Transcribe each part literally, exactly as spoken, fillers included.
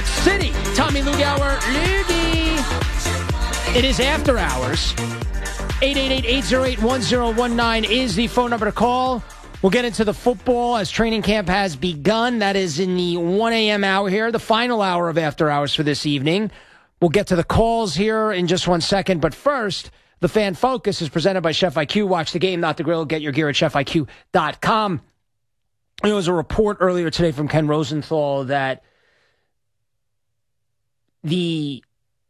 York City. Tommy Lugauer, Luggy. It is After Hours. eight eight eight, eight oh eight, one oh one nine is the phone number to call. We'll get into the football as training camp has begun. That is in the one a.m. hour here, the final hour of After Hours for this evening. We'll get to the calls here in just one second. But first, the Fan Focus is presented by Chef I Q. Watch the game, not the grill. Get your gear at chef I Q dot com. There was a report earlier today from Ken Rosenthal that the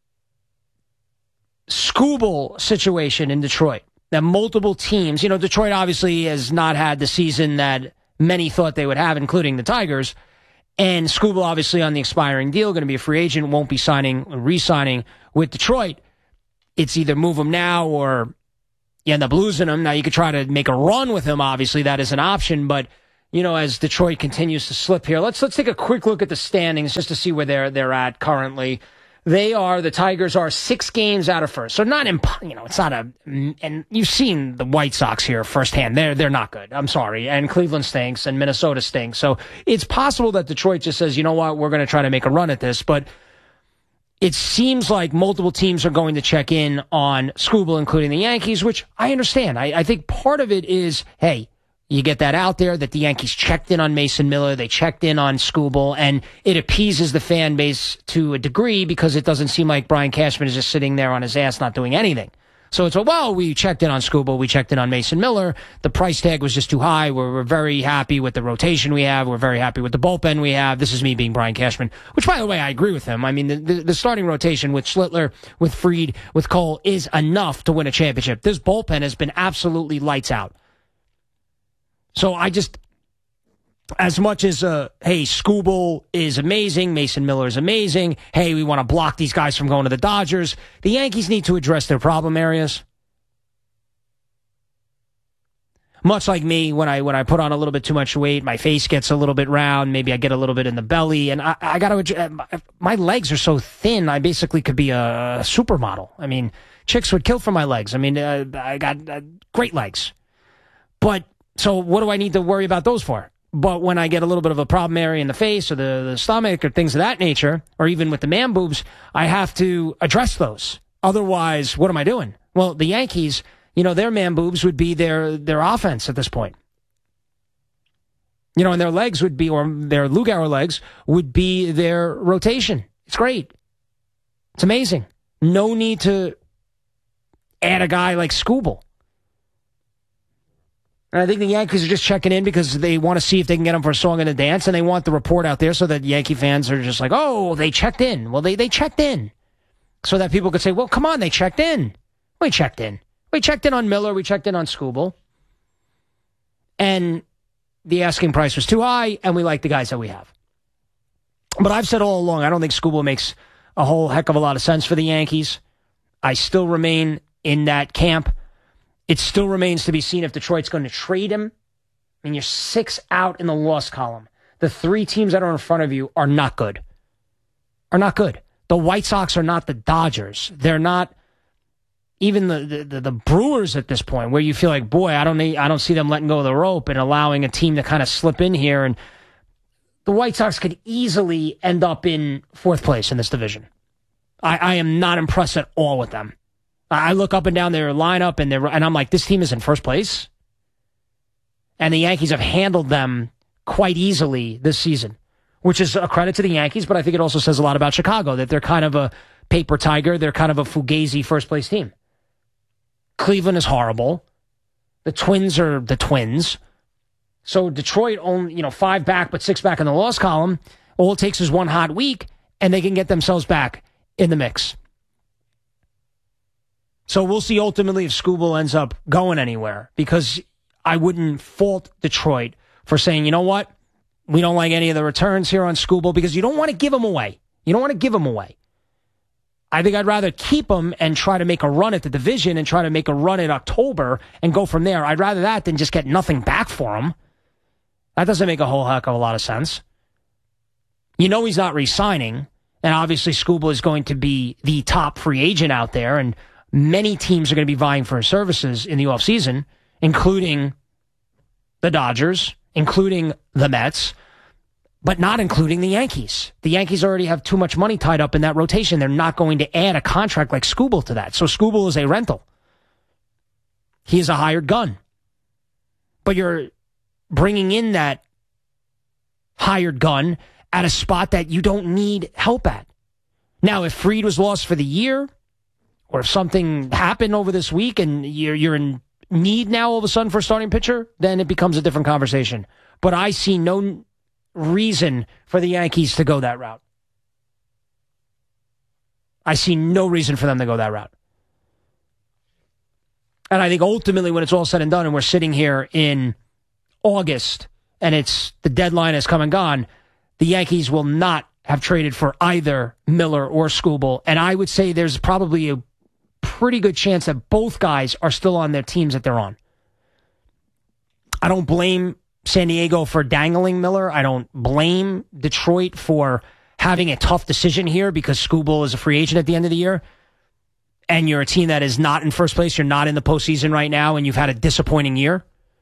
Skubal situation in Detroit, that multiple teams, you know, Detroit obviously has not had the season that many thought they would have, including the Tigers, and Skubal obviously on the expiring deal, going to be a free agent, won't be signing, re-signing with Detroit. It's either move him now or you end up losing him. Now you could try to make a run with him, obviously that is an option, but you know, as Detroit continues to slip here, let's let's take a quick look at the standings just to see where they're they're at currently. They are, the Tigers are six games out of first. So not, imp- you know, it's not a, and you've seen the White Sox here firsthand. They're, they're not good. I'm sorry. And Cleveland stinks and Minnesota stinks. So it's possible that Detroit just says, you know what, we're going to try to make a run at this. But it seems like multiple teams are going to check in on Skubal, including the Yankees, which I understand. I, I think part of it is, hey, you get that out there that the Yankees checked in on Mason Miller, they checked in on Skubal, and it appeases the fan base to a degree because it doesn't seem like Brian Cashman is just sitting there on his ass not doing anything. So it's, well, we checked in on Skubal, we checked in on Mason Miller, the price tag was just too high, we're, we're very happy with the rotation we have, we're very happy with the bullpen we have. This is me being Brian Cashman, which, by the way, I agree with him. I mean, the, the, the starting rotation with Schlittler, with Fried, with Cole is enough to win a championship. This bullpen has been absolutely lights out. So I just, as much as, uh, hey, Skubal is amazing, Mason Miller is amazing, hey, we want to block these guys from going to the Dodgers, the Yankees need to address their problem areas. Much like me, when I when I put on a little bit too much weight, my face gets a little bit round, maybe I get a little bit in the belly, and I, I got to, my legs are so thin, I basically could be a supermodel. I mean, chicks would kill for my legs. I mean, uh, I got uh, great legs. But so what do I need to worry about those for? But when I get a little bit of a problem area in the face or the, the stomach or things of that nature, or even with the man boobs, I have to address those. Otherwise, what am I doing? Well, the Yankees, you know, their man boobs would be their, their offense at this point. You know, and their legs would be, or their Lugauer legs would be their rotation. It's great. It's amazing. No need to add a guy like Skubal. And I think the Yankees are just checking in because they want to see if they can get him for a song and a dance, and they want the report out there so that Yankee fans are just like, oh, they checked in. Well, they, they checked in. So that people could say, well, come on, they checked in. We checked in. We checked in on Miller. We checked in on Skubal. And the asking price was too high, and we like the guys that we have. But I've said all along, I don't think Skubal makes a whole heck of a lot of sense for the Yankees. I still remain in that camp. It still remains to be seen if Detroit's going to trade him. I mean, you're six out in the loss column. The three teams that are in front of you are not good. Are not good. The White Sox are not the Dodgers. They're not even the, the, the Brewers at this point, where you feel like, boy, I don't need, I don't see them letting go of the rope and allowing a team to kind of slip in here. And the White Sox could easily end up in fourth place in this division. I, I am not impressed at all with them. I look up and down their lineup, and, and I'm like, this team is in first place. And the Yankees have handled them quite easily this season, which is a credit to the Yankees, but I think it also says a lot about Chicago, that they're kind of a paper tiger. They're kind of a fugazi first-place team. Cleveland is horrible. The Twins are the Twins. So Detroit, only, you know, five back, but six back in the loss column. All it takes is one hot week, and they can get themselves back in the mix. So we'll see ultimately if Skubal ends up going anywhere, because I wouldn't fault Detroit for saying, you know what, we don't like any of the returns here on Skubal, because you don't want to give him away. You don't want to give him away. I think I'd rather keep him and try to make a run at the division and try to make a run in October and go from there. I'd rather that than just get nothing back for him. That doesn't make a whole heck of a lot of sense. You know he's not re-signing, and obviously Skubal is going to be the top free agent out there, and many teams are going to be vying for his services in the offseason, including the Dodgers, including the Mets. but not including the Yankees. The Yankees already have too much money tied up in that rotation. They're not going to add a contract like Skubal to that. So Skubal is a rental. He is a hired gun. But you're bringing in that hired gun at a spot that you don't need help at. Now, if Fried was lost for the year, or if something happened over this week and you're, you're in need now all of a sudden for a starting pitcher, then it becomes a different conversation. But I see no reason for the Yankees to go that route. I see no reason for them to go that route. And I think ultimately when it's all said and done and we're sitting here in August and it's the deadline has come and gone, the Yankees will not have traded for either Miller or Skubal. And I would say there's probably a pretty good chance that both guys are still on their teams that they're on. I don't blame San Diego for dangling Miller. I don't blame Detroit for having a tough decision here because Skubal is a free agent at the end of the year. And you're a team that is not in first place. You're not in the postseason right now, and you've had a disappointing year.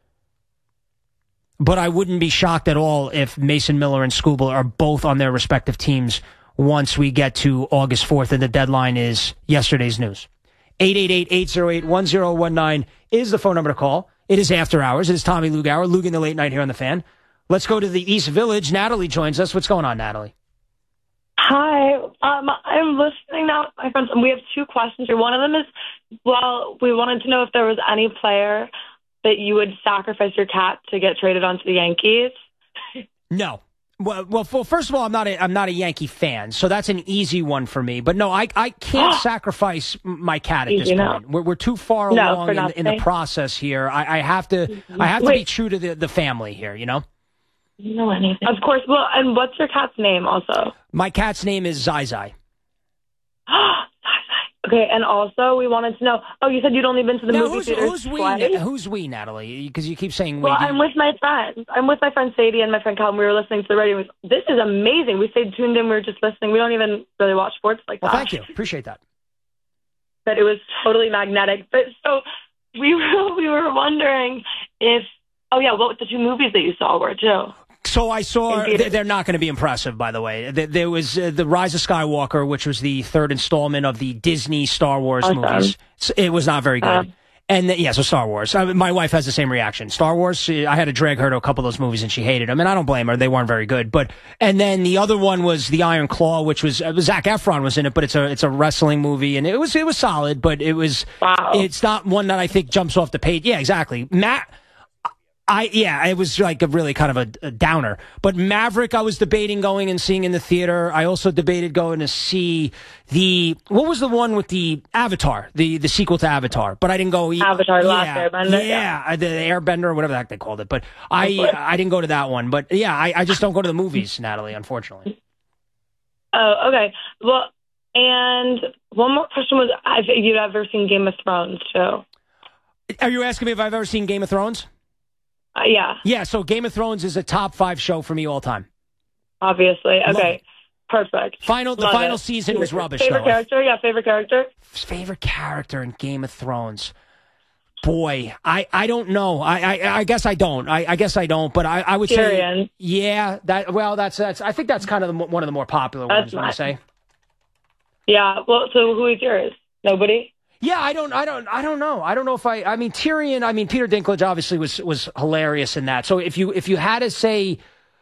But I wouldn't be shocked at all if Mason Miller and Skubal are both on their respective teams once we get to August fourth, and the deadline is yesterday's news. eight eight eight, eight oh eight, one oh one nine is the phone number to call. It is After Hours. It is Tommy Lugauer, Luging the Late Night here on The Fan. Let's go to the East Village. Natalie joins us. What's going on, Natalie? Hi. Um, I'm listening now, my friends, and we have two questions here. One of them is, well, we wanted to know if there was any player that you would sacrifice your cat to get traded onto the Yankees. No. Well, well, first of all, I'm not a, I'm not a Yankee fan, so that's an easy one for me. But no, I I can't sacrifice my cat at Easy, this no. point. We're we're too far No, along for in, in the nothing. process here. I, I have to I have to Wait. be true to the, the family here. You know, You know anything? Of course. Well, and what's your cat's name also? my cat's name is Zai Zai. Okay, and also we wanted to know, oh, you said you'd only been to the Now, movie who's theater who's we? twice? Who's we, Natalie? Because you keep saying we. Well, Do you- I'm with my friends. I'm with my friend Sadie and my friend Calvin. We were listening to the radio. This is amazing. We stayed tuned in. We were just listening. We don't even really watch sports like well, that. thank you. Appreciate that. But it was totally magnetic. But so we were we were wondering if, oh yeah, what the two movies that you saw were too. So I saw, Indeed. they- they're not going to be impressive, by the way. There there was uh, The Rise of Skywalker, which was the third installment of the Disney Star Wars Awesome. movies. So it was not very good. Um, and then, yeah, so Star Wars. I, my wife has the same reaction. Star Wars, uh, I had to drag her to a couple of those movies and she hated them. And I don't blame her. They weren't very good. But, and then the other one was The Iron Claw, which was, uh, Zac Efron was in it, but it's a, it's a wrestling movie. And it was, it was solid, but it was, Wow. it's not one that I think jumps off the page. Yeah, exactly. Matt, I yeah, it was like a really kind of a, a downer. But Maverick, I was debating going and seeing in the theater. I also debated going to see the what was the one with the Avatar, the the sequel to Avatar. But I didn't go. Avatar: The Last yeah, Airbender, Yeah, yeah. the Airbender or whatever the heck they called it. But I Okay. I didn't go to that one. But yeah, I, I just don't go to the movies, Natalie. Unfortunately. Oh, okay. Well, and one more question was, have you ever seen Game of Thrones too? Are you asking me if I've ever seen Game of Thrones? Uh, yeah, Yeah. So Game of Thrones is a top five show for me all time. obviously. Love Okay, it. perfect. Final the Love final it. season was rubbish. Favorite though. character? Yeah, favorite character. Favorite character in Game of Thrones? Boy, I, I don't know. I, I I guess I don't. I, I guess I don't. But I, I would Tyrion. say, yeah. That well, that's that's. I think that's kind of the, mo- one of the more popular That's ones. When I mine. say, Yeah. Well, so who is yours? Nobody. yeah, I don't, I don't, I don't know. I don't know if I. I mean, Tyrion. I mean, Peter Dinklage obviously was was hilarious in that. So if you if you had to say,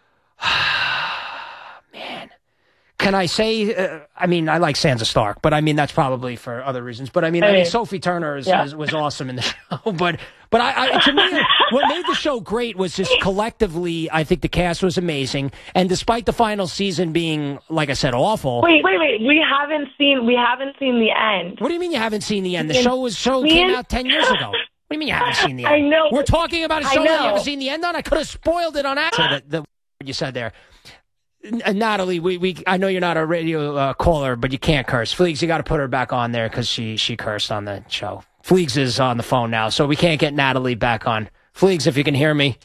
man. Can I say, uh, I mean, I like Sansa Stark, but I mean, that's probably for other reasons. But I mean, I mean Hey. Sophie Turner is, Yeah. is, was awesome in the show. But, but I, I, to me, what made the show great was just collectively, I think the cast was amazing. And despite the final season being, like I said, awful. Wait, wait, wait. We haven't seen. We haven't seen the end. What do you mean you haven't seen the end? The Me and- show was show me came and- out ten years ago. What do you mean you haven't seen the end? I know. We're talking about a I show that you know. haven't seen the end on. I could have spoiled it on accident. The, the you said there. N- Natalie, we, we I know you're not a radio uh, caller, but you can't curse. Fleegs, you got to put her back on there because she she cursed on the show. Fleegs is on the phone now, so we can't get Natalie back on. Fleegs, if you can hear me,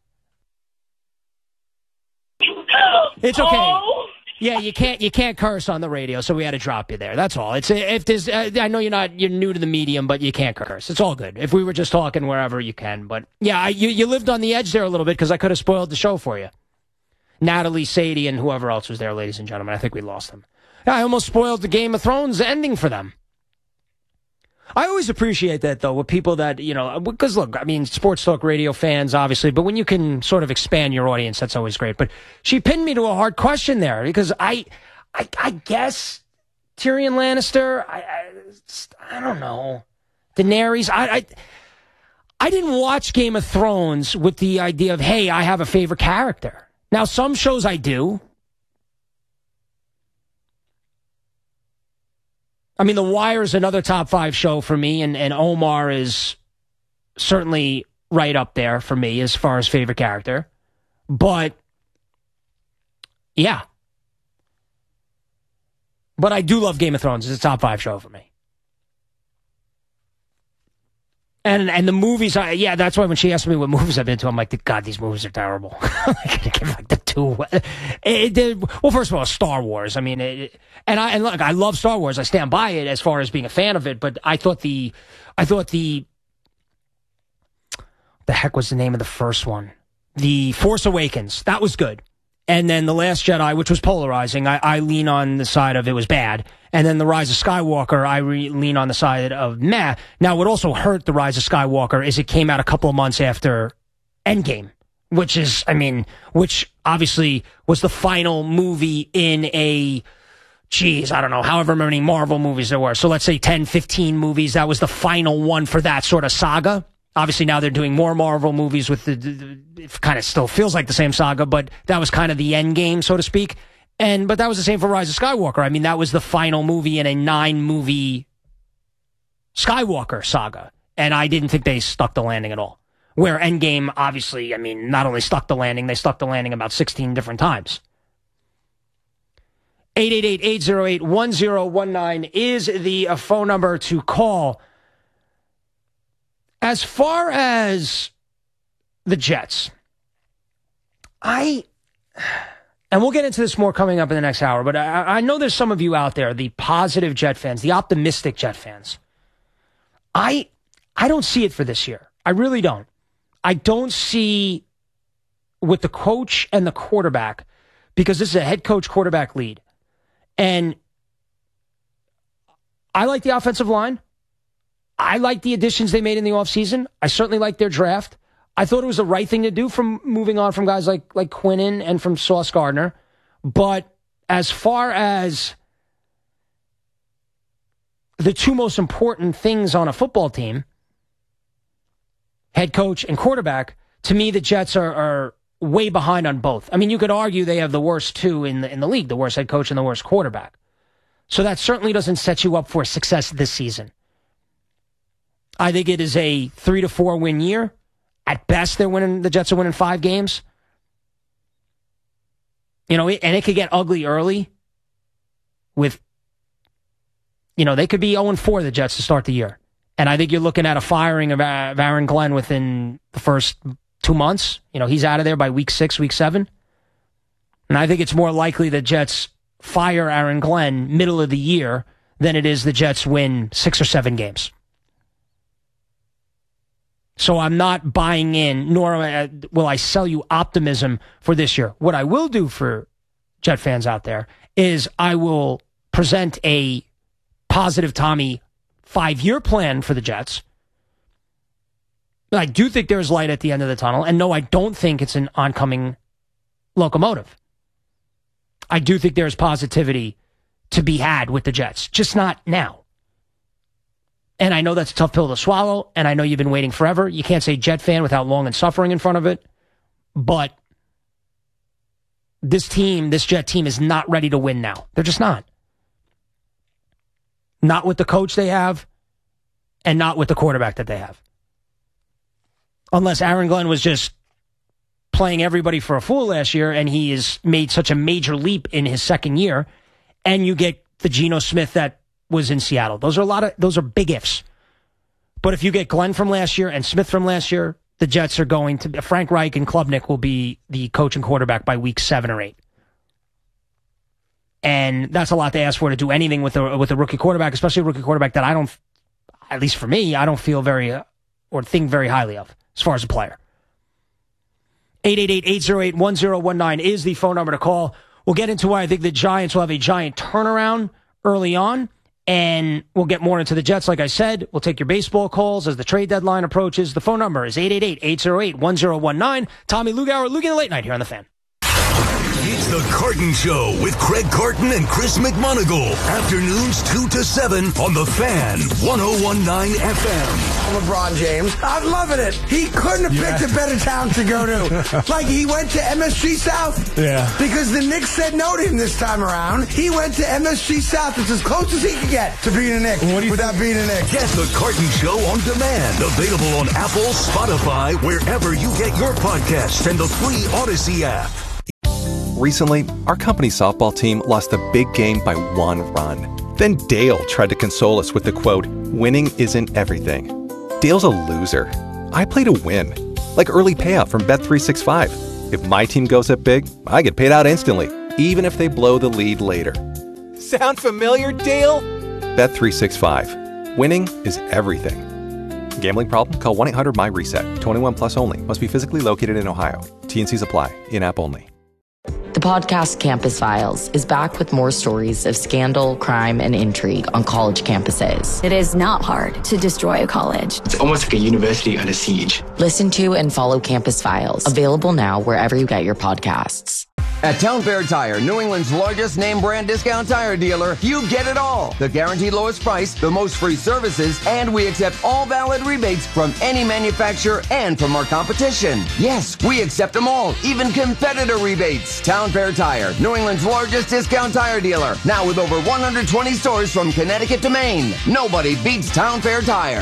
it's okay. Oh. Yeah, you can't you can't curse on the radio, so we had to drop you there. That's all. It's if there's uh, I know you're not you're new to the medium, but you can't curse. It's all good. If we were just talking wherever you can, but yeah, I, you you lived on the edge there a little bit because I could have spoiled the show for you. Natalie, Sadie, and whoever else was there, ladies and gentlemen. I think we lost them. I almost spoiled the Game of Thrones ending for them. I always appreciate that, though, with people that, you know, because, look, I mean, sports talk radio fans, obviously, but when you can sort of expand your audience, that's always great. But she pinned me to a hard question there, because I, I, I guess Tyrion Lannister, I, I, I don't know, Daenerys, I, I, I didn't watch Game of Thrones with the idea of, hey, I have a favorite character. Now, some shows I do. I mean, The Wire is another top five show for me, and, and Omar is certainly right up there for me as far as favorite character. But, yeah. But I do love Game of Thrones. It's a top five show for me. And and the movies, I, yeah, that's why when she asked me what movies I've been to, I'm like, God, these movies are terrible. I give like the two. It, it, well, first of all, Star Wars. I mean, it, and I and look, I love Star Wars. I stand by it as far as being a fan of it. But I thought the, I thought the, the heck was the name of the first one? The Force Awakens. That was good. And then The Last Jedi, which was polarizing, I, I lean on the side of it was bad. And then The Rise of Skywalker, I re- lean on the side of meh. Now, what also hurt The Rise of Skywalker is it came out a couple of months after Endgame, which is, I mean, which obviously was the final movie in a, geez, I don't know, however many Marvel movies there were. So let's say ten, fifteen movies. That was the final one for that sort of saga. Obviously, now they're doing more Marvel movies with the, the, the it kind of still feels like the same saga, but that was kind of the end game, so to speak. And but that was the same for Rise of Skywalker. I mean, that was the final movie in a nine-movie Skywalker saga, and I didn't think they stuck the landing at all. Where Endgame, obviously, I mean, not only stuck the landing, they stuck the landing about sixteen different times. eight eight eight, eight oh eight, one oh one nine is the uh, phone number to call. As far as the Jets, I, and we'll get into this more coming up in the next hour, but I, I know there's some of you out there, the positive Jet fans, the optimistic Jet fans. I, I don't see it for this year. I really don't. I don't see with the coach and the quarterback, because this is a head coach quarterback lead. And I like the offensive line. I like the additions they made in the offseason. I certainly like their draft. I thought it was the right thing to do from moving on from guys like, like Quinnen and from Sauce Gardner. But as far as the two most important things on a football team, head coach and quarterback, to me, the Jets are, are way behind on both. I mean, you could argue they have the worst two in the, in the league, the worst head coach and the worst quarterback. So that certainly doesn't set you up for success this season. I think it is a three to four win year. At best, they're winning. The Jets are winning five games. You know, and it could get ugly early. With, you know, they could be oh and four, the Jets, to start the year. And I think you're looking at a firing of Aaron Glenn within the first two months. You know, he's out of there by week six, week seven. And I think it's more likely the Jets fire Aaron Glenn middle of the year than it is the Jets win six or seven games. So I'm not buying in, nor will I sell you optimism for this year. What I will do for Jet fans out there is I will present a positive Tommy five-year plan for the Jets. I do think there's light at the end of the tunnel. And no, I don't think it's an oncoming locomotive. I do think there's positivity to be had with the Jets, just not now. And I know that's a tough pill to swallow, and I know you've been waiting forever. You can't say Jet fan without long and suffering in front of it. But this team, this Jet team, is not ready to win now. They're just not. Not with the coach they have, and not with the quarterback that they have. Unless Aaron Glenn was just playing everybody for a fool last year, and he has made such a major leap in his second year, and you get the Geno Smith that was in Seattle. Those are a lot of, those are big ifs. But if you get Glenn from last year and Smith from last year, the Jets are going to, Frank Reich and Klubnik will be the coach and quarterback by week seven or eight. And that's a lot to ask for, to do anything with a, with a rookie quarterback, especially a rookie quarterback that I don't, at least for me, I don't feel very, uh, or think very highly of as far as a player. eight eight eight, eight oh eight, one oh one nine is the phone number to call. We'll get into why I think the Giants will have a giant turnaround early on, and we'll get more into the Jets. Like I said, we'll take your baseball calls as the trade deadline approaches. The phone number is eight eight eight, eight oh eight, one oh one nine. Tommy Lugauer, Luke in the Late Night here on The Fan. It's The Carton Show with Craig Carton and Chris McMonagle. Afternoons two to seven on The Fan, one oh one nine F M. LeBron James. I'm loving it. He couldn't have yeah. picked a better town to go to. Like, he went to M S G South. Yeah. Because the Knicks said no to him this time around. He went to M S G South. It's as close as he could get to being a Knick without think? being a Knick. Get The Carton Show on demand. Available on Apple, Spotify, wherever you get your podcasts, and the free Odyssey app. Recently, our company's softball team lost a big game by one run. Then Dale tried to console us with the quote, "Winning isn't everything." Dale's a loser. I play to win. Like early payout from Bet three sixty-five. If my team goes up big, I get paid out instantly, even if they blow the lead later. Sound familiar, Dale? Bet three sixty-five. Winning is everything. Gambling problem? Call one eight hundred my reset. twenty-one plus only. Must be physically located in Ohio. T N Cs apply. In-app only. The podcast Campus Files is back with more stories of scandal, crime, and intrigue on college campuses. It is not hard to destroy a college. It's almost like a university under siege. Listen to and follow Campus Files. Available now wherever you get your podcasts. At Town Fair Tire, New England's largest name brand discount tire dealer, you get it all. The guaranteed lowest price, the most free services, and we accept all valid rebates from any manufacturer and from our competition. Yes, we accept them all, even competitor rebates. Town Fair Tire, New England's largest discount tire dealer, now with over one hundred twenty stores from Connecticut to Maine. Nobody beats Town Fair Tire.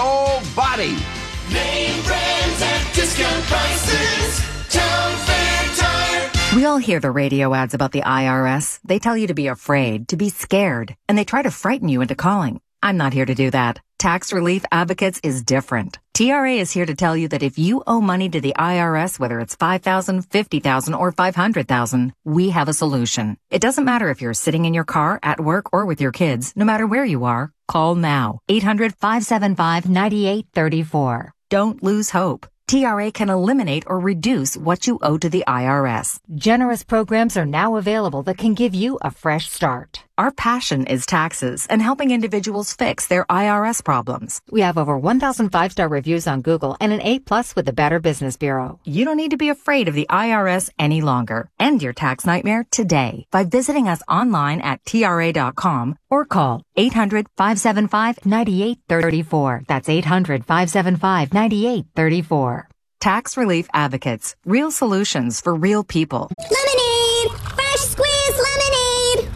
Nobody. Name brands at discount prices. Town Fair Tire. We all hear the radio ads about the I R S. They tell you to be afraid, to be scared, and they try to frighten you into calling. I'm not here to do that. Tax Relief Advocates is different. T R A is here to tell you that if you owe money to the I R S, whether it's five thousand dollars, fifty thousand dollars, or five hundred thousand dollars, we have a solution. It doesn't matter if you're sitting in your car, at work, or with your kids. No matter where you are, call now. eight hundred, five seven five, nine eight three four. Don't lose hope. T R A can eliminate or reduce what you owe to the I R S. Generous programs are now available that can give you a fresh start. Our passion is taxes and helping individuals fix their I R S problems. We have over one thousand five-star reviews on Google and an A plus with the Better Business Bureau. You don't need to be afraid of the I R S any longer. End your tax nightmare today by visiting us online at T R A dot com or call eight hundred, five seven five, nine eight three four. That's eight hundred, five seven five, nine eight three four. Tax Relief Advocates. Real solutions for real people. Lemonade! Fresh squeezed lemonade!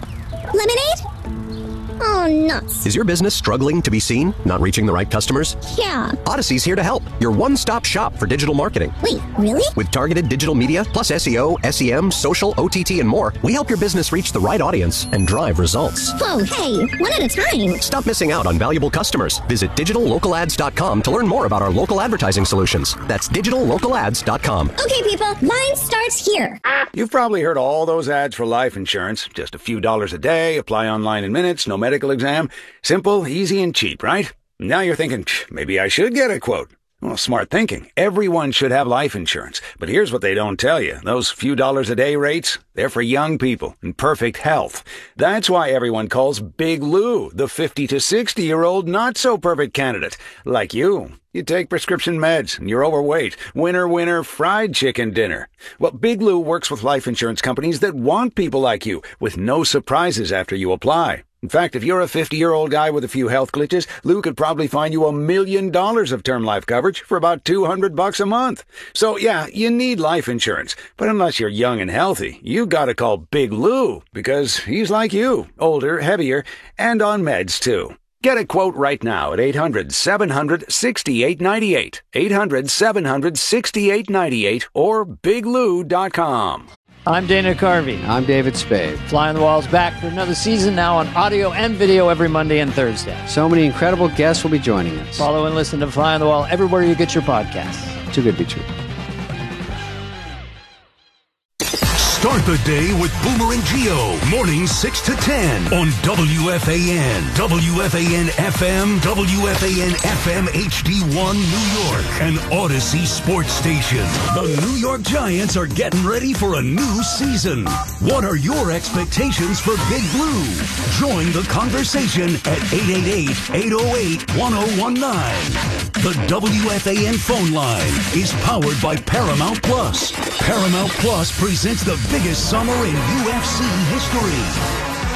Lemonade? Oh, nuts. Is your business struggling to be seen? Not reaching the right customers? Yeah. Odyssey's here to help. Your one-stop shop for digital marketing. Wait, really? With targeted digital media, plus S E O, S E M, social, O T T, and more, we help your business reach the right audience and drive results. Whoa, hey, one at a time. Stop missing out on valuable customers. Visit digital local ads dot com to learn more about our local advertising solutions. That's digital local ads dot com. Okay, people, mine starts here. You've probably heard all those ads for life insurance. Just a few dollars a day, apply online in minutes, no medical exam. Simple, easy, and cheap, right? Now you're thinking, maybe I should get a quote. Well, smart thinking. Everyone should have life insurance. But here's what they don't tell you. Those few dollars a day rates, they're for young people in perfect health. That's why everyone calls Big Lou the fifty to sixty-year-old not-so-perfect candidate. Like you. You take prescription meds, and you're overweight. Winner, winner, fried chicken dinner. Well, Big Lou works with life insurance companies that want people like you, with no surprises after you apply. In fact, if you're a fifty-year-old guy with a few health glitches, Lou could probably find you a million dollars of term life coverage for about two hundred bucks a month. So, yeah, you need life insurance. But unless you're young and healthy, you gotta call Big Lou, because he's like you, older, heavier, and on meds, too. Get a quote right now at eight hundred, seven hundred, sixty-eight ninety-eight, eight hundred, seven hundred, sixty-eight ninety-eight, or big lou dot com. I'm Dana Carvey. I'm David Spade. Fly on the Wall's back for another season now on audio and video every Monday and Thursday. So many incredible guests will be joining us. Follow and listen to Fly on the Wall everywhere you get your podcasts. Too good to be true. Start the day with Boomer and Geo. Mornings six to ten on W F A N, W F A N F M, W F A N F M H D one New York, and Odyssey Sports Station. The New York Giants are getting ready for a new season. What are your expectations for Big Blue? Join the conversation at eight eight eight, eight oh eight, one oh one nine. The W F A N phone line is powered by Paramount Plus. Paramount Plus presents the biggest summer in U F C history.